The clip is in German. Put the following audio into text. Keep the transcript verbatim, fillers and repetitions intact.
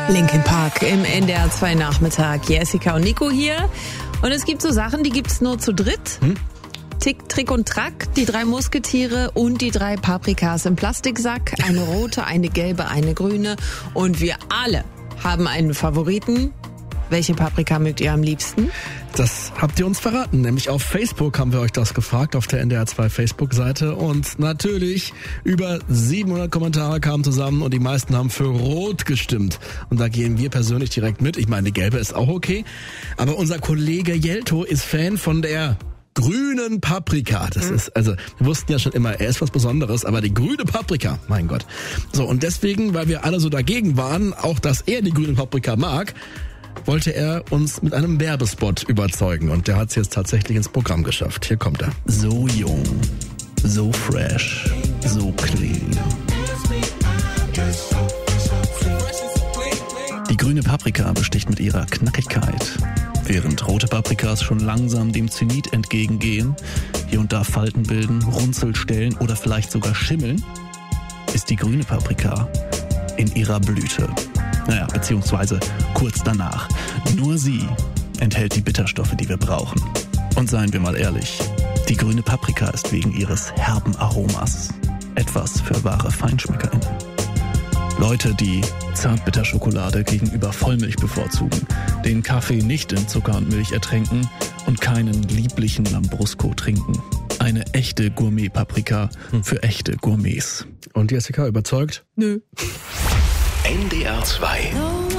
Linkin Park im N D R zwei Nachmittag. Jessica und Nico hier. Und es gibt so Sachen, die gibt's nur zu dritt. Hm? Tick, Trick und Track, die drei Musketiere und die drei Paprikas im Plastiksack. Eine rote, eine gelbe, eine grüne. Und wir alle haben einen Favoriten. Welche Paprika mögt ihr am liebsten? Das habt ihr uns verraten, nämlich auf Facebook haben wir euch das gefragt, auf der N D R zwei Facebook-Seite. Und natürlich, über siebenhundert Kommentare kamen zusammen und die meisten haben für Rot gestimmt. Und da gehen wir persönlich direkt mit. Ich meine, die gelbe ist auch okay. Aber unser Kollege Jelto ist Fan von der grünen Paprika. Das ist, also, wir wussten ja schon immer, er ist was Besonderes, aber die grüne Paprika, mein Gott. So, und deswegen, weil wir alle so dagegen waren, auch dass er die grüne Paprika mag, wollte er uns mit einem Werbespot überzeugen. Und der hat es jetzt tatsächlich ins Programm geschafft. Hier kommt er. So jung, so fresh, so clean. Die grüne Paprika besticht mit ihrer Knackigkeit. Während rote Paprikas schon langsam dem Zenit entgegengehen, hier und da Falten bilden, Runzelstellen oder vielleicht sogar schimmeln, ist die grüne Paprika in ihrer Blüte. Naja, beziehungsweise kurz danach. Nur sie enthält die Bitterstoffe, die wir brauchen. Und seien wir mal ehrlich, die grüne Paprika ist wegen ihres herben Aromas etwas für wahre FeinschmeckerInnen. Leute, die Zartbitterschokolade gegenüber Vollmilch bevorzugen, den Kaffee nicht in Zucker und Milch ertränken und keinen lieblichen Lambrusco trinken. Eine echte Gourmet-Paprika für echte Gourmets. Und Jessica, überzeugt? Nö. N D R zwei